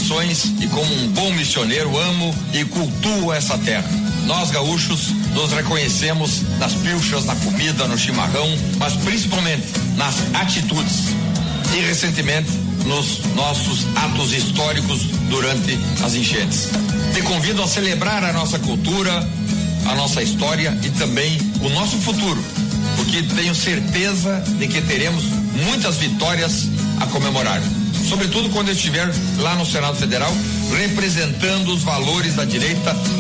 tradições e como um bom missioneiro amo e cultuo essa terra. Nós gaúchos nos reconhecemos nas pilchas, na comida, no chimarrão, mas principalmente nas atitudes e recentemente nos nossos atos históricos durante as enchentes. Te convido a celebrar a nossa cultura, a nossa história e também o nosso futuro, porque tenho certeza de que teremos muitas vitórias a comemorar, sobretudo quando eu estiver lá no Senado Federal representando os valores da direita